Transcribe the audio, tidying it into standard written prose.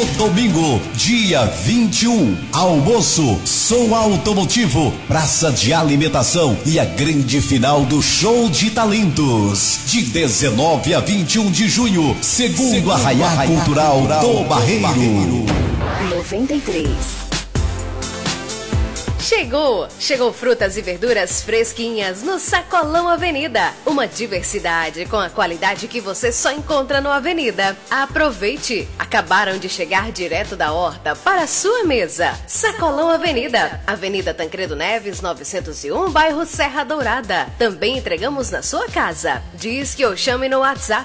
domingo, dia 21, almoço, som automotivo, praça de alimentação e a grande final do show de talentos. De 19 a 21 de junho, segundo Arraiá Cultural do Barreiro. 93. Chegou frutas e verduras fresquinhas no Sacolão Avenida. Uma diversidade com a qualidade que você só encontra no Avenida. Aproveite! Acabaram de chegar direto da horta para a sua mesa. Sacolão Avenida, Avenida Tancredo Neves, 901, bairro Serra Dourada. Também entregamos na sua casa. Diz que eu chame no WhatsApp